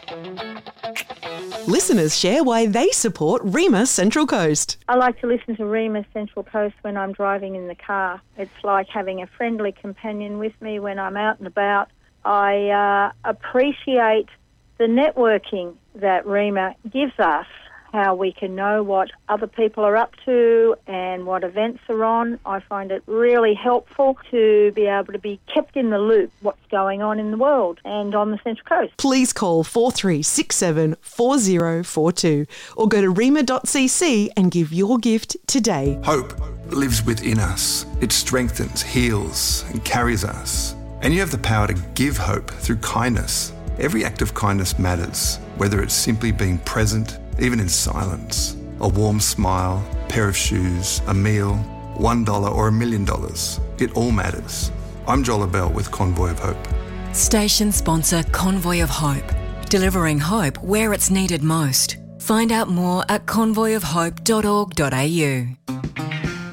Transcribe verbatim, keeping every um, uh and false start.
Listeners share why they support Rema Central Coast. I like to listen to Rema Central Coast when I'm driving in the car. It's like having a friendly companion with me when I'm out and about. I uh, appreciate the networking that Rema gives us, how we can know what other people are up to and what events are on. I find it really helpful to be able to be kept in the loop what's going on in the world and on the Central Coast. Please call four three six seven four zero four two or go to rema dot c c and give your gift today. Hope lives within us. It strengthens, heals and carries us. And you have the power to give hope through kindness. Every act of kindness matters, whether it's simply being present, even in silence. A warm smile, a pair of shoes, a meal, one dollar or a million dollars. It all matters. I'm Joel Bell with Convoy of Hope. Station sponsor Convoy of Hope. Delivering hope where it's needed most. Find out more at convoy of hope dot org dot a u.